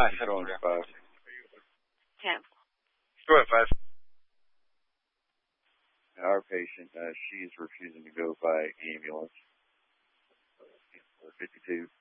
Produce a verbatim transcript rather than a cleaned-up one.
I said on five. Ten. Go ahead, five. Our patient, uh, she's refusing to go by ambulance. fifty-two.